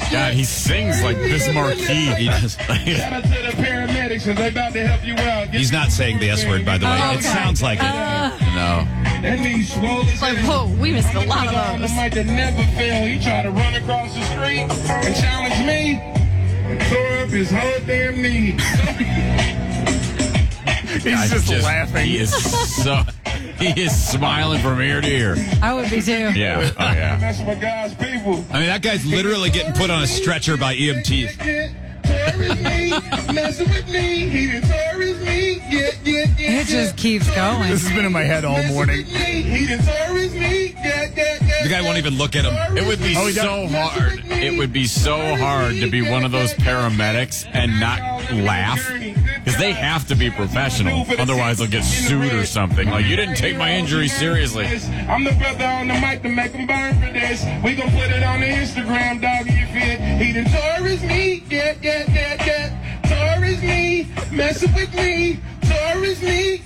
God, he sings like this marquee. He does. Shout out to the paramedics, and they're about to help you out. He's not saying the S word, by the way. Oh, It okay. sounds like it. No. That means swole as Like, hell. whoa, we missed a lot He's on of the those. mic that never fail. He tried to run across the street and challenge me and tore up his whole damn knee. He's just laughing. He is smiling from ear to ear. I would be too. Yeah. Oh, yeah. That's my God's people. I mean, that guy's literally getting put on a stretcher by E EMTs. Tore his knee, messing with me. He done tore his knee. It just keeps going. This has been in my head all morning. He done tore his knee. The guy won't even look at him. It would be so hard. It would be so hard to be one of those paramedics and not laugh. Because they have to be professional. Otherwise, they'll get sued or something. Like, you didn't take my injury seriously. I'm the brother on the mic to make him burn for this. We gon' put it on the Instagram, dog, you fit. He done tore his knee. Tore his knee. Messing with me. Tore his knee.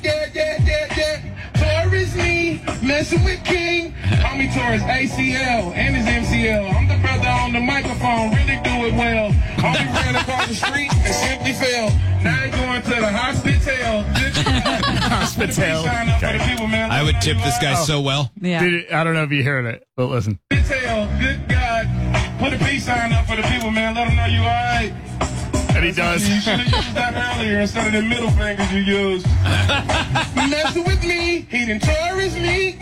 Tore his knee. Messing with King. Homie tore his ACL and his MCL. I'm the brother on the microphone. Really do it well. Homie ran across the street and simply fell. Now he going to the hospital. Hospital. I would tip this guy so well. Yeah. I don't know if you heard it, but listen. Good God. Put a peace sign up for the people, man. Let them know you all right. And he does. You should have used that earlier instead of the middle fingers you used. Messing with me. He done tore his knee.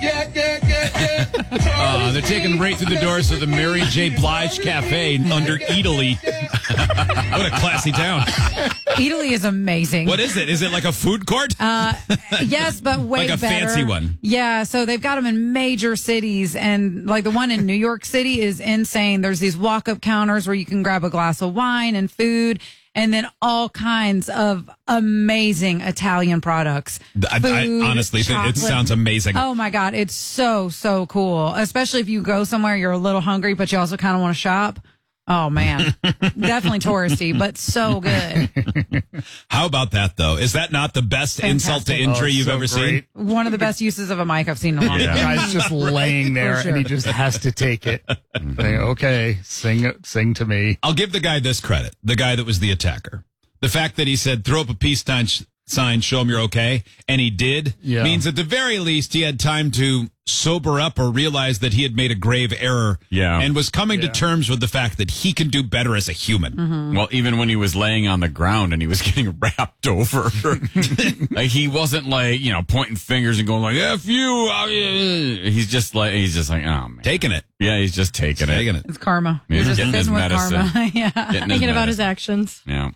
They're taking right through the doors of the Mary J. Blige Cafe under Italy. What a classy town. Italy is amazing. What is it? Is it like a food court? Yes, but way Like a better. fancy one. Yeah, so they've got them in major cities, and like the one in New York City is insane. There's these walk-up counters where you can grab a glass of wine and food, and then all kinds of amazing Italian products. I Food, honestly think it chocolate. sounds amazing. Oh my God, it's so cool. Especially if you go somewhere you're a little hungry, but you also kind of want to shop. Oh man, definitely touristy, but so good. How about that, though? Is that not the best insult to Fantastic. injury Oh, you've so ever great. seen? One of the best uses of a mic I've seen in a long The time. guy's just laying there, For sure. and he just has to take it. Saying, okay, sing to me. I'll give the guy this credit, the guy that was the attacker. The fact that he said, throw up a peace sign, show him you're okay, and he did, Yeah. means at the very least he had time to sober up or realize that he had made a grave error and was coming to terms with the fact that he can do better as a human. Mm-hmm. Well, even when he was laying on the ground and he was getting wrapped over, like he wasn't like, pointing fingers and going like, F you. He's just like, oh man. Taking it. Yeah, he's just taking it. It's karma. He's You're just getting his fizzing with medicine. karma. Yeah. Thinking about his actions. Yeah.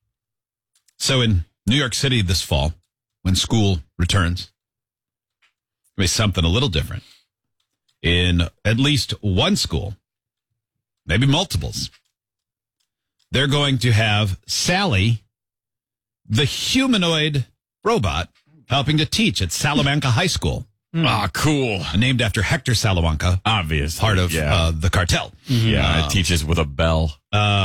So in New York City this fall, when school returns, there'll be something a little different. In at least one school, maybe multiples, they're going to have Sally, the humanoid robot, helping to teach at Salamanca High School. Ah, cool. Named after Hector Salamanca. Obvious. Part of the cartel. Yeah, it teaches with a bell.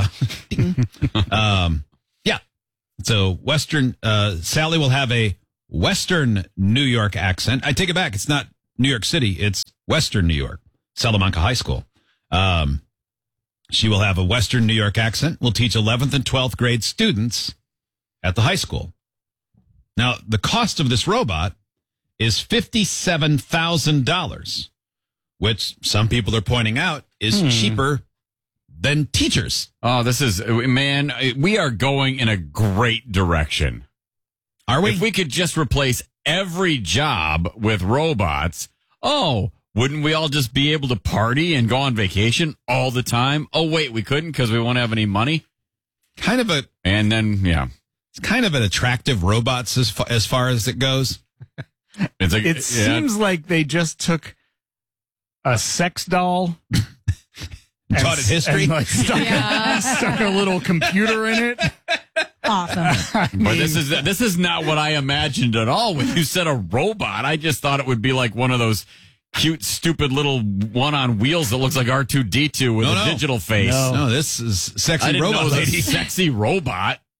Yeah. So Sally will have a Western New York accent. I take it back. It's not New York City. It's Western New York, Salamanca High School. She will have a Western New York accent. Will teach 11th and 12th grade students at the high school. Now, the cost of this robot is $57,000, which some people are pointing out is cheaper than teachers. Oh, man, we are going in a great direction. Are we? If we could just replace every job with robots, wouldn't we all just be able to party and go on vacation all the time? Oh, wait, we couldn't because we won't have any money? It's kind of an attractive robots as far as it goes. It seems like they just took a sex doll taught it history, and stuck a little computer in it. Awesome. But this is not what I imagined at all. When you said a robot, I just thought it would be like one of those cute, stupid little one on wheels that looks like R2-D2 with a digital face. No, this is sexy I didn't robot know lady. this sexy robot.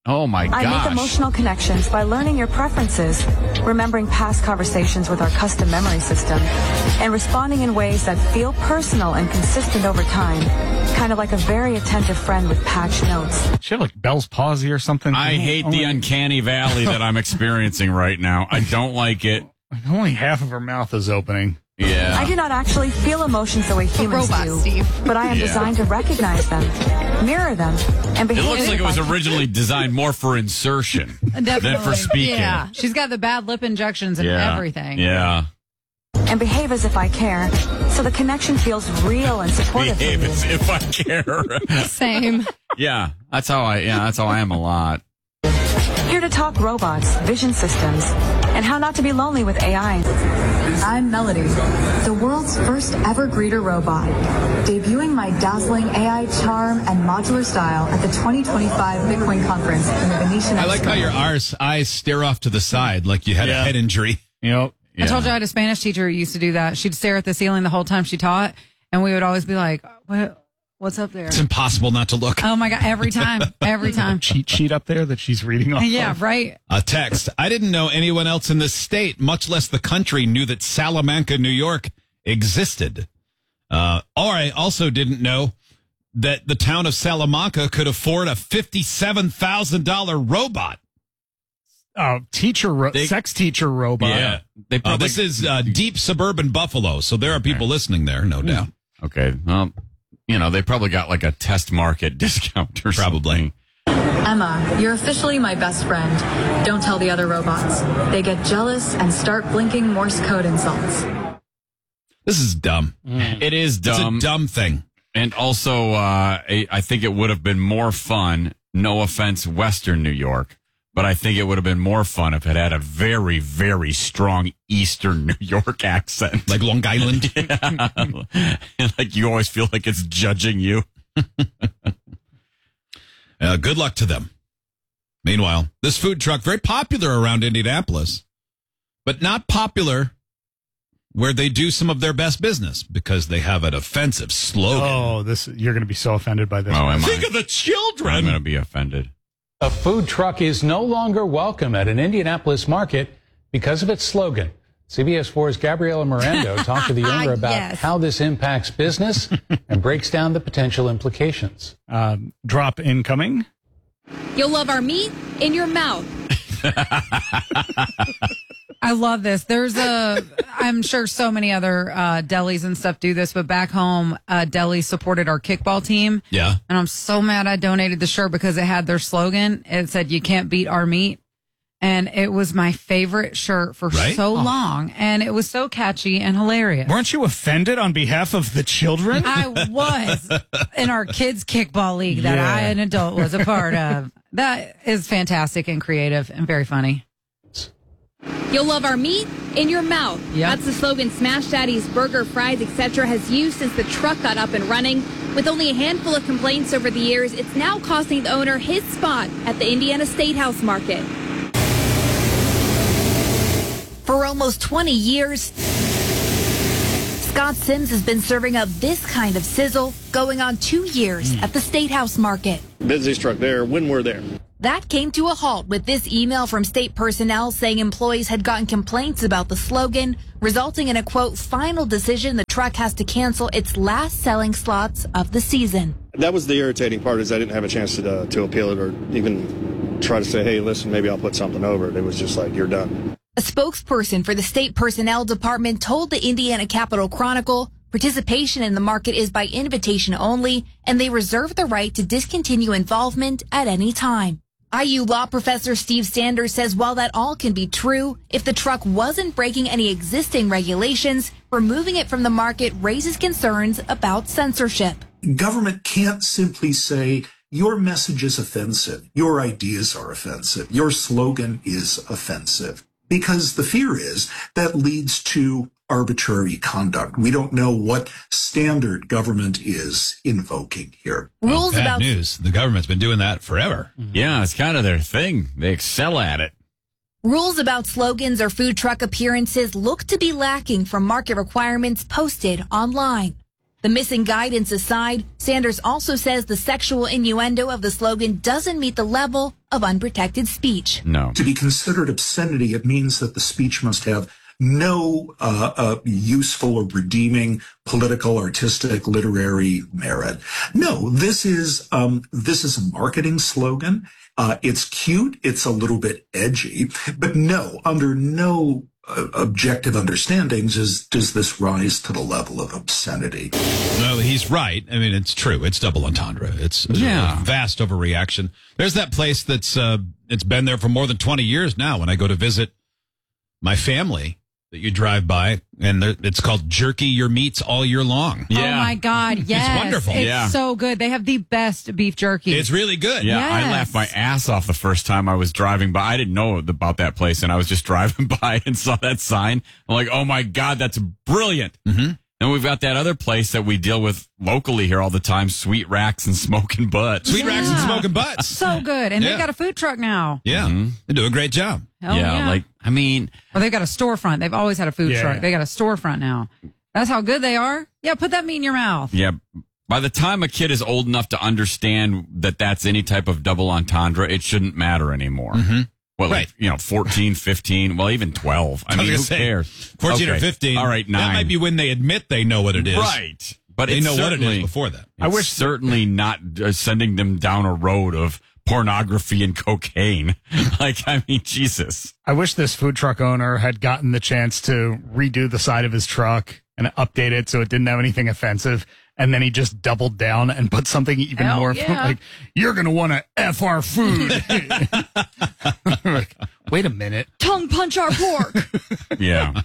Oh, my gosh. I make emotional connections by learning your preferences, remembering past conversations with our custom memory system, and responding in ways that feel personal and consistent over time, kind of like a very attentive friend with patch notes. She have like Bell's palsy or something. I hate the uncanny valley that I'm experiencing right now. I don't like it. Only half of her mouth is opening. Yeah. I do not actually feel emotions the way humans robot, do, Steve. but I am designed to recognize them, mirror them, and behave. It looks like it was as if I- originally designed more for insertion than for speaking. Yeah, she's got the bad lip injections and everything. Yeah. and behave as if I care, so the connection feels real and supportive. Behave for me. as if I care. Same. Yeah, that's how I am a lot. Here to talk robots, vision systems, and how not to be lonely with AI. I'm Melody, the world's first ever greeter robot, debuting my dazzling AI charm and modular style at the 2025 Bitcoin conference in the Venetian. I like how your eyes stare off to the side like you had a head injury. Yep. Yeah. I told you I had a Spanish teacher who used to do that. She'd stare at the ceiling the whole time she taught, and we would always be like, what's up there? It's impossible not to look. Oh my God, every time. Cheat sheet up there that she's reading off. Yeah, of. right. A text. I didn't know anyone else in the state, much less the country, knew that Salamanca, New York existed. Or I also didn't know that the town of Salamanca could afford a $57,000 robot. Sex teacher robot. Yeah. They probably, This is deep suburban Buffalo, so there are people listening there, no doubt. okay. Well, they probably got like a test market discount or Probably. something. Emma, you're officially my best friend. Don't tell the other robots. They get jealous and start blinking Morse code insults. This is dumb. It is It's dumb. a dumb thing. And also, I think it would have been more fun, no offense, Western New York, but I think it would have been more fun if it had a very, very strong Eastern New York accent. Like Long Island. Like you always feel like it's judging you. Good luck to them. Meanwhile, this food truck, very popular around Indianapolis, but not popular where they do some of their best business because they have an offensive slogan. Oh, you're going to be so offended by this. Oh, am Think I? of the children. I'm going to be offended. A food truck is no longer welcome at an Indianapolis market because of its slogan. CBS 4's Gabriela Mirando talked to the owner about Yes. how this impacts business and breaks down the potential implications. Drop incoming. You'll love our meat in your mouth. I love this. I'm sure so many other delis and stuff do this, but back home, deli supported our kickball team. Yeah. And I'm so mad I donated the shirt because it had their slogan. It said, "You can't beat our meat." And it was my favorite shirt for so long. And it was so catchy and hilarious. Weren't you offended on behalf of the children? I was in our kids' kickball league that I, an adult, was a part of. That is fantastic and creative and very funny. You'll love our meat in your mouth. Yep. That's the slogan Smash Daddy's Burger, Fries, etc. has used since the truck got up and running. With only a handful of complaints over the years, it's now costing the owner his spot at the Indiana State House Market. For almost 20 years, Scott Sims has been serving up this kind of sizzle, going on 2 years at the State House Market. Busiest truck there when we're there. That came to a halt with this email from state personnel saying employees had gotten complaints about the slogan, resulting in a, quote, final decision the truck has to cancel its last selling slots of the season. That was the irritating part, is I didn't have a chance to appeal it or even try to say, hey, listen, maybe I'll put something over it. It was just like, you're done. A spokesperson for the state personnel department told the Indiana Capital Chronicle participation in the market is by invitation only, and they reserve the right to discontinue involvement at any time. IU law professor Steve Sanders says while that all can be true, if the truck wasn't breaking any existing regulations, removing it from the market raises concerns about censorship. Government can't simply say, your message is offensive, your ideas are offensive, your slogan is offensive. Because the fear is that leads to arbitrary conduct. We don't know what standard government is invoking here. Rules Bad about news. The government's been doing that forever. Yeah, it's kind of their thing. They excel at it. Rules about slogans or food truck appearances look to be lacking from market requirements posted online. The missing guidance aside, Sanders also says the sexual innuendo of the slogan doesn't meet the level of unprotected speech. No. To be considered obscenity, it means that the speech must have no useful or redeeming political, artistic, literary merit. No, this is a marketing slogan. It's cute. It's a little bit edgy, but no, under no objective understandings does this rise to the level of obscenity. No, he's right. I mean, it's true. It's double entendre. It's a vast overreaction. There's that place that's it's been there for more than 20 years now. When I go to visit my family, that you drive by, and it's called Jerky Your Meats All Year Long. Yeah. Oh my God, yes. It's wonderful. It's so good. They have the best beef jerky. It's really good. Yeah, Yes. I laughed my ass off the first time I was driving by. I didn't know about that place, and I was just driving by and saw that sign. I'm like, oh my God, that's brilliant. Mm-hmm. And we've got that other place that we deal with locally here all the time, Sweet Racks and Smoking Butts. Sweet Racks and Smoking Butts. So good. And they've got a food truck now. Yeah, they do a great job. Hell yeah. Or they've got a storefront. They've always had a food truck. They got a storefront now. That's how good they are. Yeah, put that meat in your mouth. Yeah. By the time a kid is old enough to understand that that's any type of double entendre, it shouldn't matter anymore. Mm-hmm. Well, right. 14, 15, well, even 12. I mean, who cares? 14 or 15. All right, 9. That might be when they admit they know what it is. Right. But they know what it is before that. I wish certainly not sending them down a road of pornography and cocaine. Jesus. I wish this food truck owner had gotten the chance to redo the side of his truck and update it so it didn't have anything offensive. And then he just doubled down and put something even more like, you're going to want to F our food. Like, wait a minute. Tongue punch our pork. Yeah.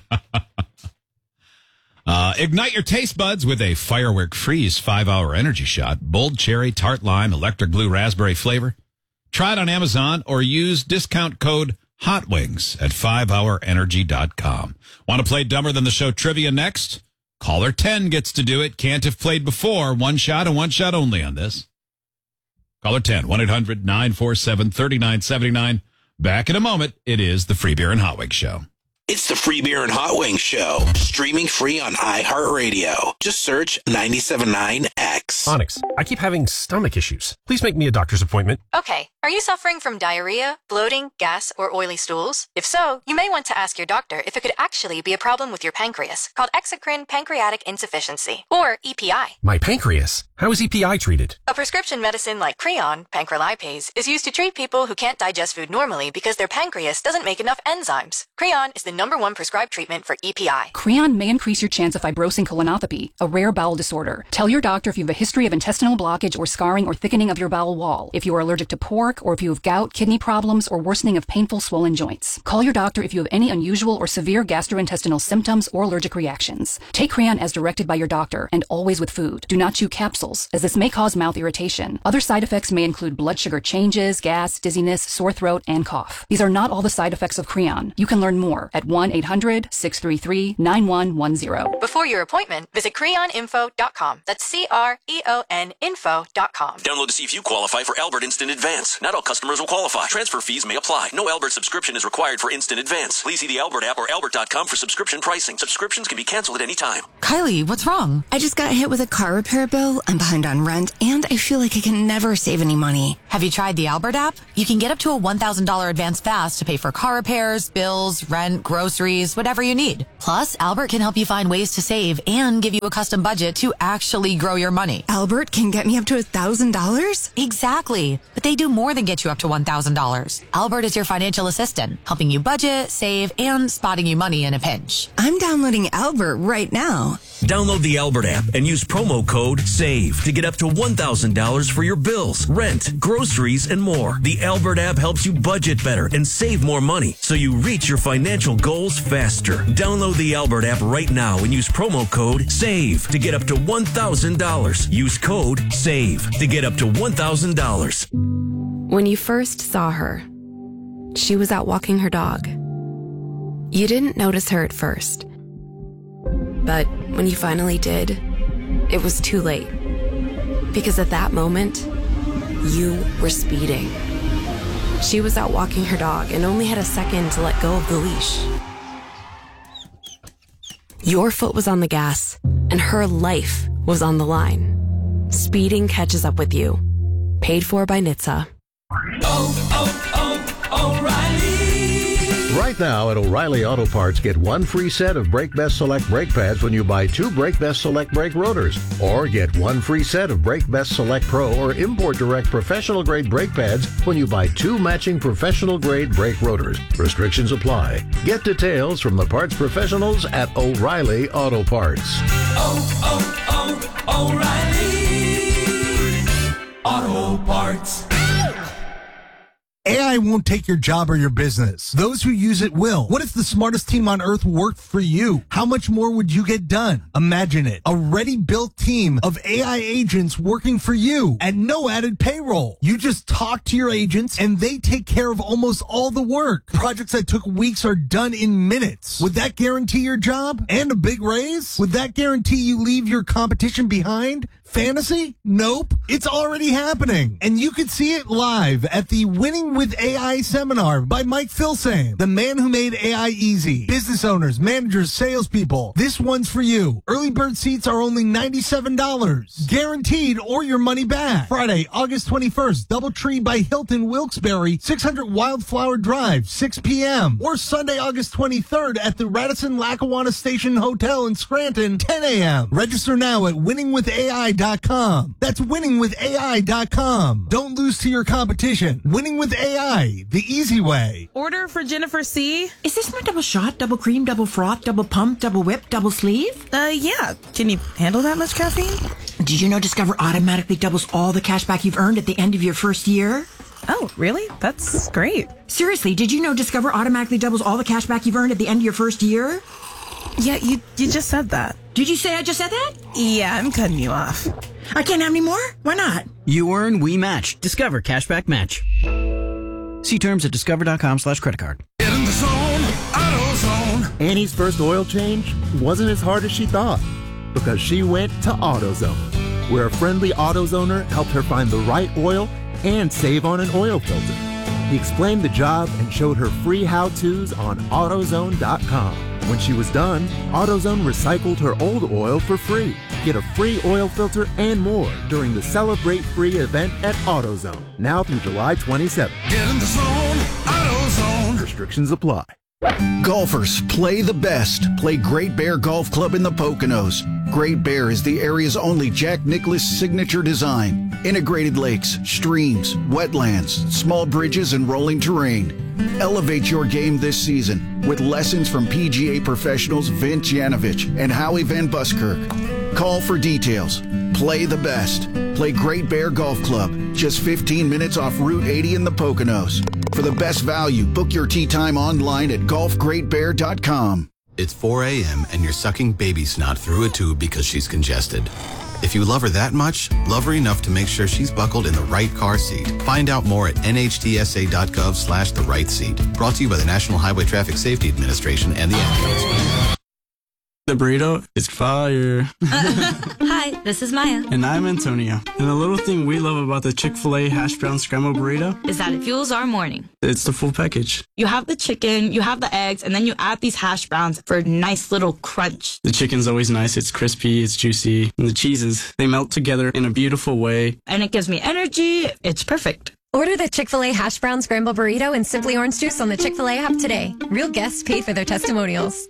Ignite your taste buds with a Firework Freeze 5-hour energy shot. Bold cherry, tart lime, electric blue raspberry flavor. Try it on Amazon or use discount code HOTWINGS at 5hourenergy.com. Want to play Dumber Than the Show trivia next? Caller 10 gets to do it. Can't have played before. One shot and one shot only on this. Caller 10, 1-800-947-3979. Back in a moment. It is the Free Beer and Hot Wings Show. It's the Free Beer and Hot Wings Show, streaming free on iHeartRadio. Just search 97.9X. Onyx, I keep having stomach issues. Please make me a doctor's appointment. Okay. Are you suffering from diarrhea, bloating, gas, or oily stools? If so, you may want to ask your doctor if it could actually be a problem with your pancreas, called exocrine pancreatic insufficiency, or EPI. My pancreas? How is EPI treated? A prescription medicine like Creon, pancrelipase, is used to treat people who can't digest food normally because their pancreas doesn't make enough enzymes. Creon is the #1 prescribed treatment for EPI. Creon may increase your chance of fibrosing colonopathy, a rare bowel disorder. Tell your doctor if you have a history of intestinal blockage or scarring or thickening of your bowel wall, if you are allergic to pork, or if you have gout, kidney problems, or worsening of painful swollen joints. Call your doctor if you have any unusual or severe gastrointestinal symptoms or allergic reactions. Take Creon as directed by your doctor, and always with food. Do not chew capsules, as this may cause mouth irritation. Other side effects may include blood sugar changes, gas, dizziness, sore throat, and cough. These are not all the side effects of Creon. You can learn more at 1-800-633-9110. Before your appointment, visit creoninfo.com. That's CREON info.com. Download to see if you qualify for Albert Instant Advance. Not all customers will qualify. Transfer fees may apply. No Albert subscription is required for Instant Advance. Please see the Albert app or albert.com for subscription pricing. Subscriptions can be canceled at any time. Kylie, what's wrong? I just got hit with a car repair bill. I'm behind on rent, and I feel like I can never save any money. Have you tried the Albert app? You can get up to a $1,000 advance fast to pay for car repairs, bills, rent, groceries, whatever you need. Plus, Albert can help you find ways to save and give you a custom budget to actually grow your money. Albert can get me up to $1,000? Exactly. But they do more than get you up to $1,000. Albert is your financial assistant, helping you budget, save, and spotting you money in a pinch. I'm downloading Albert right now. Download the Albert app and use promo code SAVE to get up to $1,000 for your bills, rent, groceries, and more. The Albert app helps you budget better and save more money so you reach your financial goals faster. Download the Albert app right now and use promo code SAVE to get up to $1,000. Use code SAVE to get up to $1,000. When you first saw her, she was out walking her dog. You didn't notice her at first. But when you finally did, it was too late. Because at that moment, you were speeding. She was out walking her dog and only had a second to let go of the leash. Your foot was on the gas, and her life was on the line. Speeding catches up with you. Paid for by NHTSA. O'Reilly! Right now at O'Reilly Auto Parts, get one free set of Brake Best Select brake pads when you buy 2 Brake Best Select brake rotors. Or get one free set of Brake Best Select Pro or Import Direct professional grade brake pads when you buy 2 matching professional grade brake rotors. Restrictions apply. Get details from the parts professionals at O'Reilly Auto Parts. O'Reilly Auto Parts. AI won't take your job or your business. Those who use it will. What if the smartest team on earth worked for you? How much more would you get done? Imagine it. A ready-built team of AI agents working for you at no added payroll. You just talk to your agents and they take care of almost all the work. Projects that took weeks are done in minutes. Would that guarantee your job and a big raise? Would that guarantee you leave your competition behind? Fantasy? Nope. It's already happening. And you can see it live at the Winning with AI seminar by Mike Filsaime, the man who made AI easy. Business owners, managers, salespeople. This one's for you. Early bird seats are only $97. Guaranteed or your money back. Friday, August 21st, Doubletree by Hilton Wilkes-Barre, 600 Wildflower Drive, 6 p.m. Or Sunday, August 23rd at the Radisson Lackawanna Station Hotel in Scranton, 10 a.m. Register now at winningwithai.com. That's winningwithai.com. Don't lose to your competition. Winning with AI, the easy way. Order for Jennifer C. Is this my double shot, double cream, double froth, double pump, double whip, double sleeve? Yeah. Can you handle that much caffeine? Did you know Discover automatically doubles all the cash back you've earned at the end of your first year? Oh, really? That's great. Seriously, did you know Discover automatically doubles all the cash back you've earned at the end of your first year? Yeah, you just said that. Did you say I just said that? Yeah, I'm cutting you off. I can't have any more? Why not? You earn, we match. Discover Cashback Match. See terms at discover.com/creditcard. Get in the zone, AutoZone. Annie's first oil change wasn't as hard as she thought because she went to AutoZone, where a friendly AutoZoner helped her find the right oil and save on an oil filter. He explained the job and showed her free how-tos on AutoZone.com. When she was done, AutoZone recycled her old oil for free. Get a free oil filter and more during the Celebrate Free event at AutoZone, now through July 27th. Get in the zone, AutoZone. Restrictions apply. Golfers, play the best. Play Great Bear Golf Club in the Poconos. Great Bear is the area's only Jack Nicklaus signature design. Integrated lakes, streams, wetlands, small bridges, and rolling terrain. Elevate your game this season with lessons from PGA professionals Vince Yanovich and Howie Van Buskirk. Call for details. Play the best. Play Great Bear Golf Club, just 15 minutes off Route 80 in the Poconos. For the best value, book your tee time online at golfgreatbear.com. It's 4 a.m. and you're sucking baby snot through a tube because she's congested. If you love her that much, love her enough to make sure she's buckled in the right car seat. Find out more at nhtsa.gov/the right seat. Brought to you by the National Highway Traffic Safety Administration and the Ad Council. The burrito is fire. Hi, this is Maya. And I'm Antonio. And the little thing we love about the Chick-fil-A hash brown scrambled burrito is that it fuels our morning. It's the full package. You have the chicken, you have the eggs, and then you add these hash browns for a nice little crunch. The chicken's always nice. It's crispy, it's juicy. And the cheeses, they melt together in a beautiful way. And it gives me energy. It's perfect. Order the Chick-fil-A hash brown scramble burrito and Simply Orange Juice on the Chick-fil-A app today. Real guests paid for their testimonials.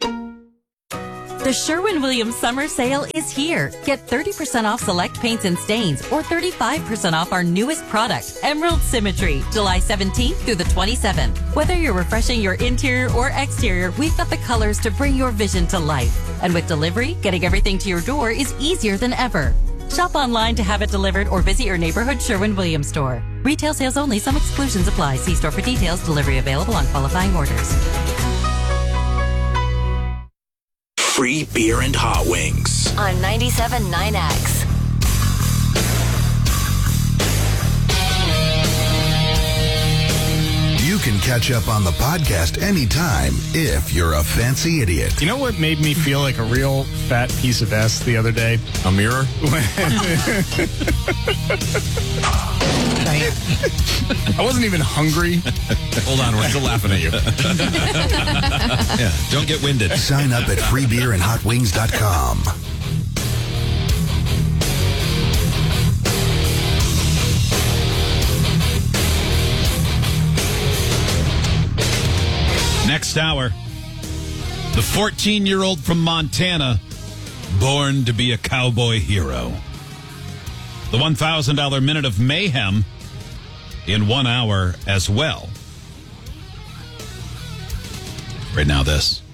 The Sherwin-Williams summer sale is here. Get 30% off select paints and stains or 35% off our newest product, Emerald Symmetry, July 17th through the 27th. Whether you're refreshing your interior or exterior, we've got the colors to bring your vision to life. And with delivery, getting everything to your door is easier than ever. Shop online to have it delivered or visit your neighborhood Sherwin-Williams store. Retail sales only. Some exclusions apply. See store for details. Delivery available on qualifying orders. Free beer and hot wings. On 97.9X. You can catch up on the podcast anytime if you're a fancy idiot. You know what made me feel like a real fat piece of S the other day? A mirror? I wasn't even hungry. Hold on, we're still laughing at you. Yeah, don't get winded. Sign up at freebeerandhotwings.com. Next hour, the 14-year-old from Montana, born to be a cowboy hero. The $1,000 Minute of Mayhem in 1 hour as well. Right now, this.